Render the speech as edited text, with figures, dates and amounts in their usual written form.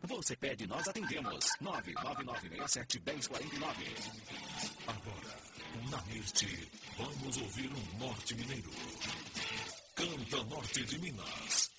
Você pede, nós atendemos. 99967-1049. Agora, na Mirte, vamos ouvir um norte mineiro. Canta Norte de Minas.